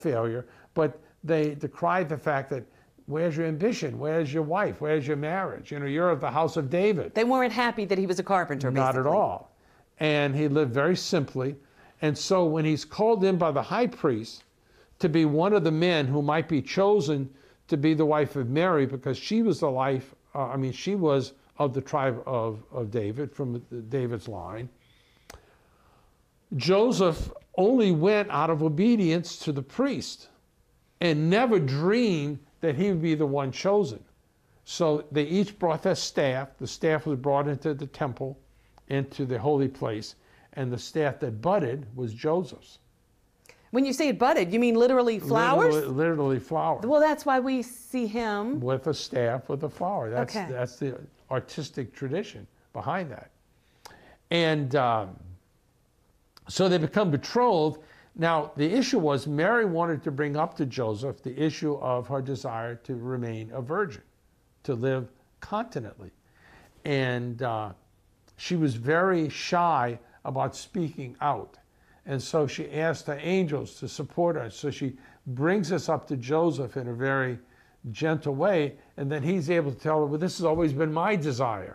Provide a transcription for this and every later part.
failure, but they decried the fact that where's your ambition? Where's your wife? Where's your marriage? You know, you're of the house of David. They weren't happy that he was a carpenter, Not basically. at all. And he lived very simply. And so when he's called in by the high priest to be one of the men who might be chosen to be the wife of Mary, because she was she was of the tribe of David, from David's line, Joseph only went out of obedience to the priest and never dreamed that he would be the one chosen. So they each brought their staff. The staff was brought into the temple, into the holy place, and the staff that budded was Joseph's. When you say it budded, you mean literally flowers? Literally flowers. Well, that's why we see him with a staff with a flower. That's, okay. That's the artistic tradition behind that. And so they become betrothed. Now, the issue was Mary wanted to bring up to Joseph the issue of her desire to remain a virgin, to live continently. And she was very shy about speaking out. And so she asked the angels to support her. So she brings us up to Joseph in a very gentle way, and then he's able to tell her, well, this has always been my desire.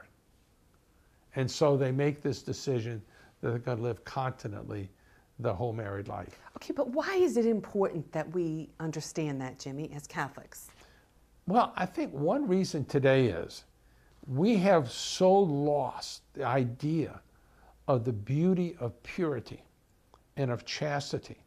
And so they make this decision that they're going to live continently the whole married life. Okay, but why is it important that we understand that, Jimmy, as Catholics? Well, I think one reason today is we have so lost the idea of the beauty of purity and of chastity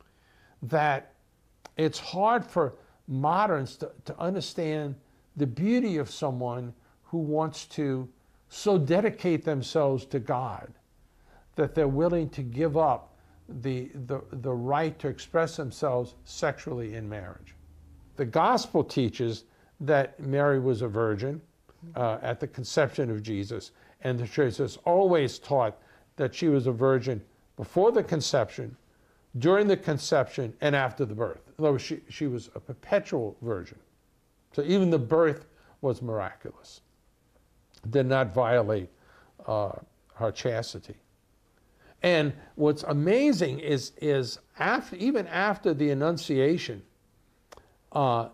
that it's hard for moderns to understand the beauty of someone who wants to so dedicate themselves to God that they're willing to give up the right to express themselves sexually in marriage. The gospel teaches that Mary was a virgin at the conception of Jesus, and the church has always taught that she was a virgin before the conception, during the conception, and after the birth. In other words, she was a perpetual virgin. So even the birth was miraculous. Did not violate her chastity. And what's amazing is even after the Annunciation, God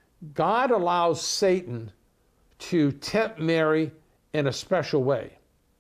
allows Satan to tempt Mary in a special way.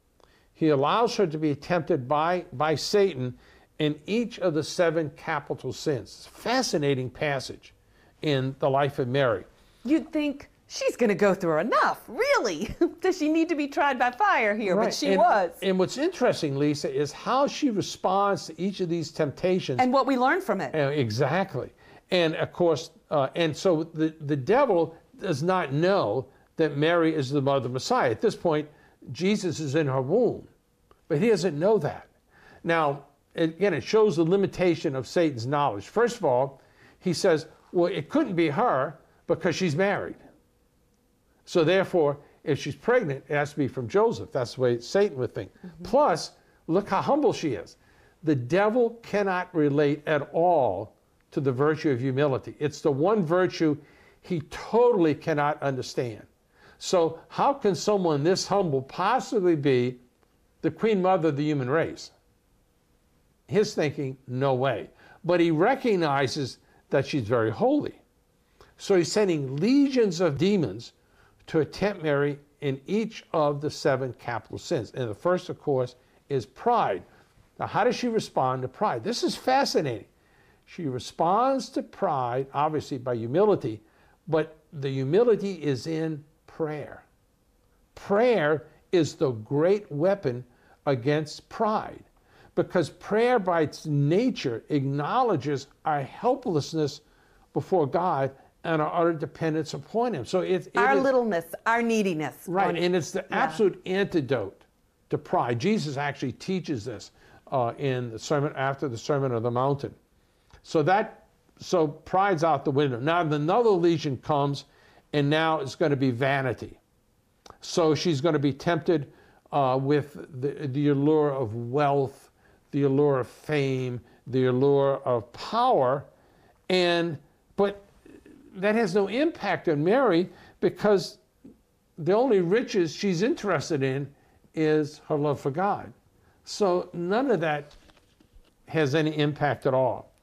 He allows her to be tempted by Satan in each of the 7 capital sins. It's a fascinating passage in the life of Mary. You'd think she's going to go through enough, really? Does she need to be tried by fire here? Right. But she was. And what's interesting, Lisa, is how she responds to each of these temptations. And what we learn from it. Exactly. And of course, and so the devil does not know that Mary is the mother of the Messiah. At this point, Jesus is in her womb, but he doesn't know that. Now, again, it shows the limitation of Satan's knowledge. First of all, he says, well, it couldn't be her because she's married. So therefore, if she's pregnant, it has to be from Joseph. That's the way Satan would think. Mm-hmm. Plus, look how humble she is. The devil cannot relate at all to the virtue of humility. It's the one virtue he totally cannot understand. So how can someone this humble possibly be the queen mother of the human race? His thinking, no way. But he recognizes that she's very holy. So he's sending legions of demons to tempt Mary in each of the 7 capital sins. And the first, of course, is pride. Now, how does she respond to pride? This is fascinating. She responds to pride, obviously, by humility, but the humility is in prayer. Prayer is the great weapon against pride, because prayer by its nature acknowledges our helplessness before God and our utter dependence upon him. So our littleness, our neediness. Right, and it's the absolute antidote to pride. Jesus actually teaches this in the sermon, after the Sermon on the Mountain. So pride's out the window. Now another legion comes, and now it's going to be vanity. So she's going to be tempted with the allure of wealth, the allure of fame, the allure of power, but that has no impact on Mary, because the only riches she's interested in is her love for God. So none of that has any impact at all.